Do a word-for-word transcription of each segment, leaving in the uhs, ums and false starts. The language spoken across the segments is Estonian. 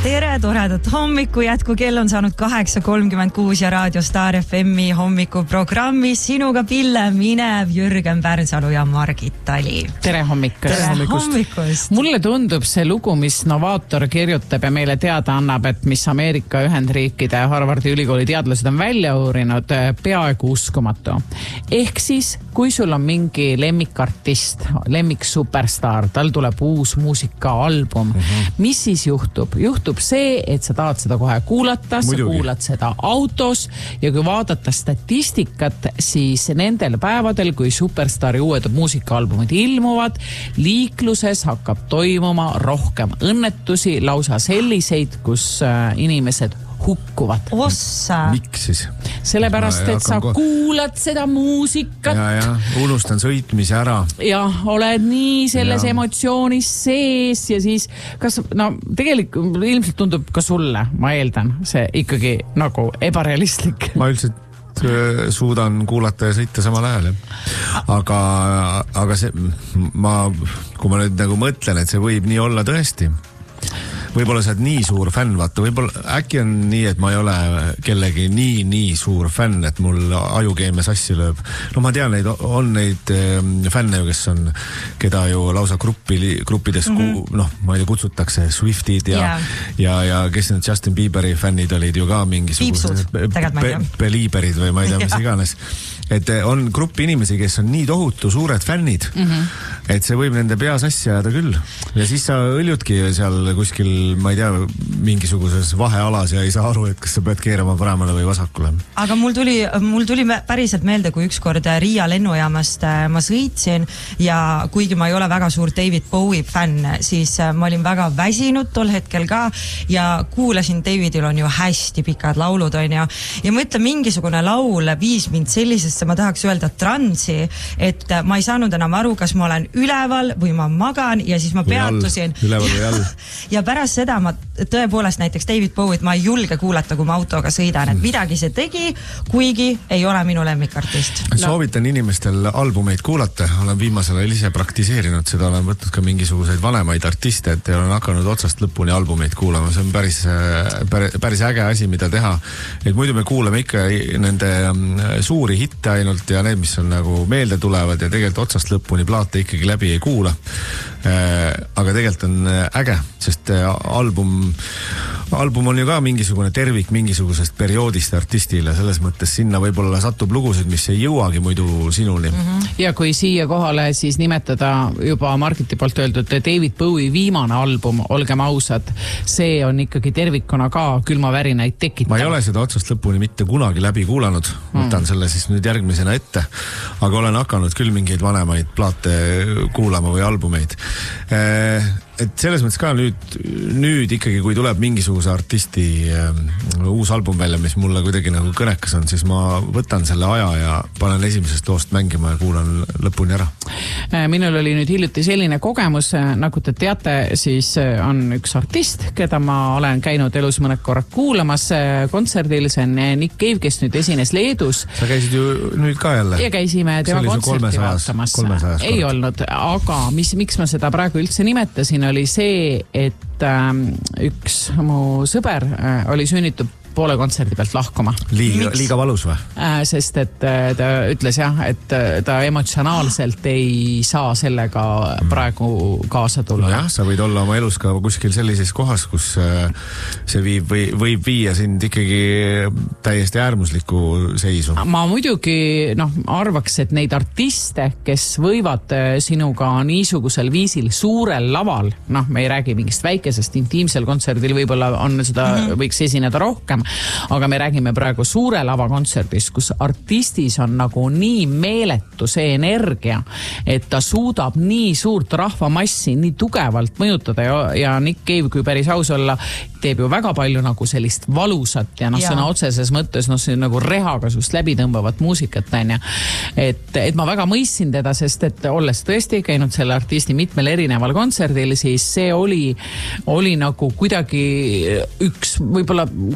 tere, toredat hommiku jätku, kell on saanud kaheksa kolmkümmend kuus ja Raadio Star F M-i hommikuprogrammis sinuga Pille Minev, Jürgen Pärnsalu ja Margit Tali. Tere hommikust. Tere hommikust. Mulle tundub see lugu, mis Novaator kirjutab ja meile teada annab, et mis Ameerika Ühendriikide Harvardi ülikooli teadlased on välja uurinud, peaaegu uskumatu. Ehk siis, kui sul on mingi lemmikartist, lemmik superstar, tal tuleb uus muusikaalbum, mm-hmm. mis siis juhtub? Juhtub see, et sa tahad seda kohe kuulata, sa Muidugi. kuulad seda autos ja kui vaadata statistikat, siis nendel päevadel, kui superstari uued muusikaalbumid ilmuvad, liikluses hakkab toimuma rohkem õnnetusi, lausa selliseid, kus inimesed hukkuvad. Ossa. Miks siis? Sellepärast, et sa ko... kuulad seda muusikat. Ja, ja, unustan sõitmise ära. Ja, oled nii selles ja. emotsioonis sees ja siis, kas, no tegelikult ilmselt tundub ka sulle, ma eeldan, see ikkagi nagu ebarealistlik. Ma üldiselt suudan kuulata ja sõita samal ajal. Aga, aga see, ma, kui ma nüüd nagu mõtlen, et see võib nii olla tõesti, võib-olla sa oled nii suur fänn, vaata, võib-olla äkki on nii, et ma ei ole kellegi nii, nii suur fänn, et mul ajukeeme sassi lööb. No ma tean, neid, on neid fänne, kes on, keda ju lausa gruppi, gruppides, mm-hmm. ku, noh, ma ei tea, kutsutakse Swiftid ja, yeah. ja, ja kes need Justin Bieberi fännid olid ju ka mingisugused Belieberid või ma ei tea, mis iganes. Et on gruppi inimesi, kes on nii tohutu suured fännid, mm-hmm. et see võib nende pea sassi ajada küll. Ja siis sa õljudki seal kuskil, ma ei tea, mingisuguses vahealas ja ei saa aru, et kas sa pead keerama paremale või vasakule. Aga mul tuli, mul tuli päriselt meelde, kui ükskord Riia lennujaamast ma sõitsin ja kuigi ma ei ole väga suur David Bowie fänn, siis ma olin väga väsinud tol hetkel ka ja kuulasin, Davidil on ju hästi pikad laulud, on ju. Ja ma ütlen, mingisugune laul viis mind sellisesse, ma tahaks öelda transi, et ma ei saanud enam aru, kas ma olen üleval või ma magan ja siis ma või peatusin. All, üleval või all. Ja pärast seda ma tõepoolest näiteks David Bowie, ma ei julge kuulata, kui ma autoga sõidan, et midagi see tegi, kuigi ei ole minu lemmikartist. No. Soovitan inimestel albumeid kuulata, olen viimasel ajal ise praktiseerinud seda, olen võtnud ka mingisuguseid vanemaid artiste, et olen hakanud otsast lõpuni albumeid kuulama, see on päris, päris, päris äge asi, mida teha. Et muidu me kuulame ikka nende suuri hitte ainult ja need, mis on nagu meelde tulevad ja tegelikult otsast lõpuni plaate ikkagi läbi ei kuula. Aga tegelikult on äge, sest album, album on ju ka mingisugune tervik mingisugusest perioodist artistile, selles mõttes sinna võib-olla satub lugusid, mis ei jõuagi muidu sinuni. Mm-hmm. Ja kui siia kohale siis nimetada juba Margiti poolt öeldud David Bowie viimane album, olgem ausad, see on ikkagi tervikuna ka külmavärinaid tekitav. Ma ei ole seda otsast lõpuni mitte kunagi läbi kuulanud, võtan mm. selle siis nüüd järgmisena ette, aga olen hakanud küll mingeid vanemaid plaate kuulama või albumeid. Et selles mõttes ka nüüd, nüüd ikkagi, kui tuleb mingisuguse artisti äh, uus album välja, mis mulle kuidagi nagu kõnekas on, siis ma võtan selle aja ja panen esimesest loost mängima ja kuulan lõpuni ära. Minul oli nüüd hiljuti selline kogemus, nagu te teate, siis on üks artist, keda ma olen käinud elus mõned korrad kuulamas kontserdil, see on Nick Cave, kes nüüd esines Leedus. Sa käisid ju nüüd ka jälle? Ja käisime tema kontserti vaatamas. Ei olnud, aga mis, miks ma seda praegu üldse nimetasin, oli see, et ähm, üks mu sõber äh, oli sünnitud poole kontserdi pealt lahkuma. Liiga, liiga valus või? Äh, sest et äh, ta ütles jah, et äh, ta emotsionaalselt ei saa sellega praegu kaasa tulla. No jah, sa võid olla oma elus ka kuskil sellises kohas, kus äh, see viib, või, võib viia sind ikkagi täiesti äärmusliku seisu. Ma muidugi noh, arvaks, et neid artiste, kes võivad sinuga niisugusel viisil suurel laval, noh, me ei räägi mingist väikesest intiimsel kontserdil, võib-olla on seda, mm-hmm. võiks esineda rohkem, aga me räägime praegu suure lava kontserdis, kus artistis on nagu nii meeletu see energia, et ta suudab nii suurt rahvamassi nii tugevalt mõjutada ja, ja Nick Cave, kui päris aus olla, teeb ju väga palju nagu sellist valusat ja noh, sõna otseses mõttes, noh, see nagu rehaga sust läbi tõmbavat muusikat, tanja. Et, et ma väga mõistsin teda, sest et olles tõesti käinud selle artisti mitmel erineval kontserdil, siis see oli, oli nagu kuidagi üks võib-olla kraap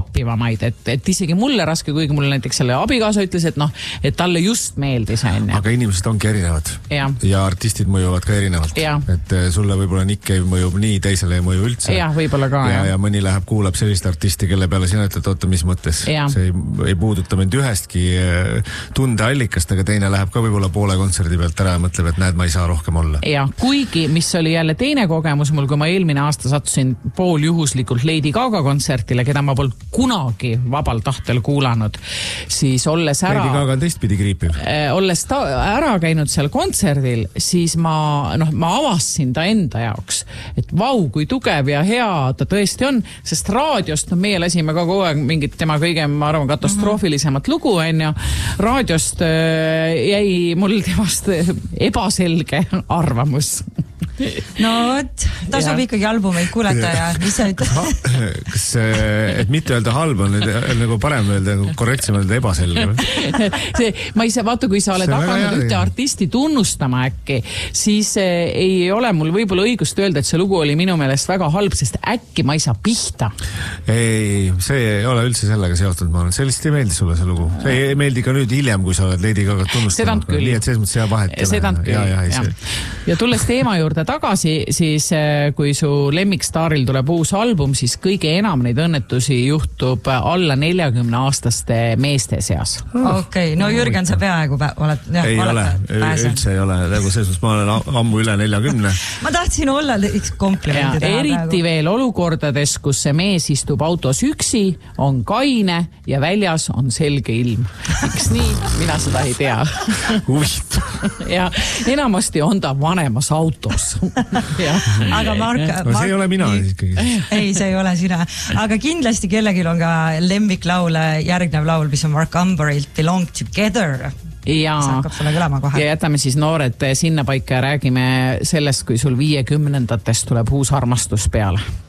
naapivamaid, et, et isegi mulle raske, kuigi mulle näiteks selle abikaasa ütles, et noh, et talle just meeldis. Aga inimesed ongi erinevad ja, ja artistid mõjuvad ka erinevalt. Et sulle võib-olla Nick ei mõjub nii, teisele ei mõju üldse. Ja, võib-olla ka. Ja, ja mõni läheb, kuulab sellist artisti, kelle peale sina ütled, oota, mis mõttes. Ja. See ei, ei puuduta mind ühestki tundeallikast, aga teine läheb ka võib-olla poole kontserdi pealt ära ja mõtleb, et näed, ma ei saa rohkem olla. Ja, kuigi, mis oli jälle teine kogemus mul, kui ma eelmine aasta sattusin pool juhuslikult Lady Gaga kontsertile, keda ma polnud kunagi vabal tahtel kuulanud, siis olles ära... Lady Gaga on teistpidi kriipiv. Olles ta, ära käinud seal kontserdil, siis ma, noh, ma avasin ta enda jaoks, et vau, kui tugev ja hea ta tõesti on, sest raadiost, no meie lasime ka kogu aeg mingit tema kõige, ma arvan, katastroofilisemat lugu, on ju. Raadiost jäi mul temast ebaselge arvamus. No, et tasub ja. Ikkagi albumeid kuulata ja mis sa ütled? Kas, et mitte öelda halb on nagu parem öelda, korrektsem öelda ebaselge? See, ma ei saa, vaata, kui sa oled hakanud ühte artisti tunnustama äkki, siis ei ole mul võib-olla õigust öelda, et see lugu oli minu meelest väga halb, sest äkki ma ei saa pihta. Ei, see ei ole üldse sellega seotud, ma olen. See lihtsalt ei meeldi sulle see lugu. See ei meeldi ka nüüd hiljem, kui sa oled Lady Gaga tunnustama. Nii, et selles mõttes hea vahet. Sedant küll, ja, ja, ja. ja tulles teema juurde tagasi, siis kui su lemmikstaaril tuleb uus album, siis kõige enam neid õnnetusi juhtub alla neljakümne aastaste meeste seas. Okei, okay, no Jürgen, sa peaaegu oled... Ja, ei ole, üldse ei ole. Nagu selles, ma olen ammu üle neljakümne. Ma tahtsin olla komplimendi teha. Eriti veel olukordades, kus see mees istub autos üksi, on kaine ja väljas on selge ilm. Miks nii? Mina seda ei tea. Huvitav. Ja enamasti on ta vanemas autos. aga Mark, no, see ei ole mina ikkagi. Ei, see ei ole sina. Aga kindlasti kellelgi on ka lemmiklaul, järgnev laul, mis on Mark Amberilt Belong Together. Ja, ja jätame siis noored sinna paika ja räägime sellest, kui sul viiekümnendatest tuleb uus armastus peale.